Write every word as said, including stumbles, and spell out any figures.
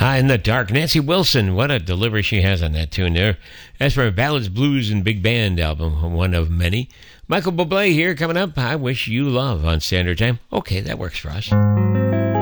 High in the Dark. Nancy Wilson, what a delivery she has on that tune there. As for Ballads, Blues, and Big Band album, one of many. Michael Bublé here coming up. I Wish You Love on Standard Time. Okay, that works for us.